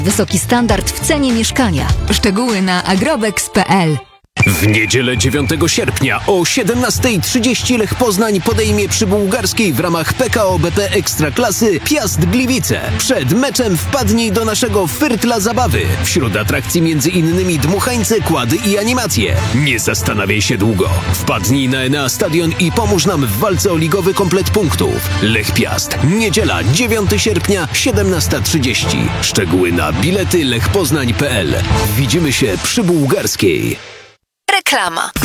Wysoki standard w cenie mieszkania. Szczegóły na agrobex.pl. W niedzielę 9 sierpnia o 17:30 Lech Poznań podejmie przy Bułgarskiej w ramach PKO BP Ekstraklasy Piast Gliwice. Przed meczem wpadnij do naszego Fyrtla Zabawy. Wśród atrakcji m.in. dmuchańce, kłady i animacje. Nie zastanawiaj się długo. Wpadnij na Enea Stadion i pomóż nam w walce o ligowy komplet punktów. Lech Piast. Niedziela 9 sierpnia 17:30. Szczegóły na bilety lechpoznań.pl. Widzimy się przy Bułgarskiej. Reklama.